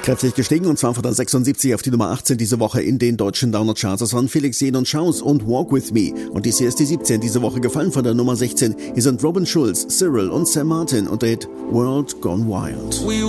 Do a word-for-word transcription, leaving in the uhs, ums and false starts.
Kräftig gestiegen und zwar von der sechsundsiebzig auf die Nummer achtzehn diese Woche in den deutschen Downer-Charts. Das waren Felix Jähn und Schaus und Walk With Me. Und dies hier ist die siebzehn diese Woche gefallen von der Nummer sechzehn. Hier sind Robin Schulz, Cyril und Sam Martin und der Hit World Gone Wild.